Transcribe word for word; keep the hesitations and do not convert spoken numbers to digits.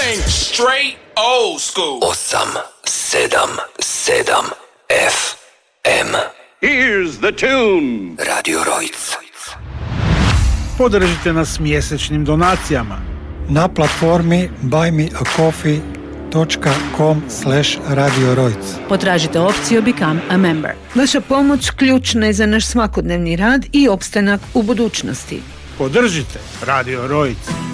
Bang, straight old school. osam sedam sedam F M. Here's the tune. Radio Rojc. Podržite nas mjesečnim donacijama na platformi buy me a coffee dot com slash radio rojc. Potražite opciju Become a Member. Vaša pomoć ključna je za naš svakodnevni rad i opstanak u budućnosti. Podržite Radio Rojc.